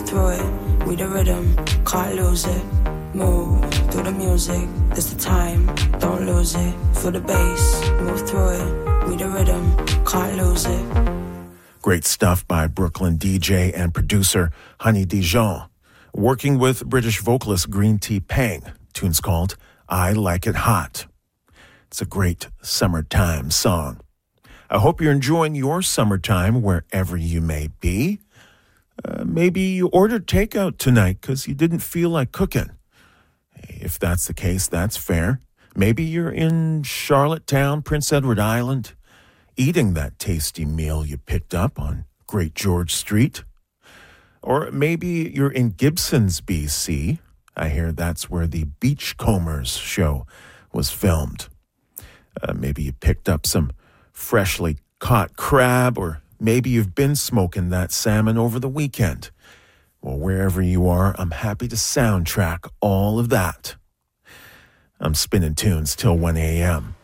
through it, we the rhythm, can't lose it. Move through the music, this the time, don't lose it. Feel the bass, move through it, we the rhythm, can't lose it. Great stuff by Brooklyn DJ and producer Honey Dijon, working with British vocalist Green Tea Peng. Tune's called I Like It Hot. It's a great summertime song. I hope you're enjoying your summertime wherever you may be. Maybe you ordered takeout tonight because you didn't feel like cooking. If that's the case, that's fair. Maybe you're in Charlottetown, Prince Edward Island, eating that tasty meal you picked up on Great George Street. Or maybe you're in Gibsons, BC. I hear that's where the Beachcombers show was filmed. Maybe you picked up some freshly caught crab, or maybe you've been smoking that salmon over the weekend. Well, wherever you are, I'm happy to soundtrack all of that. I'm spinning tunes till 1 a.m.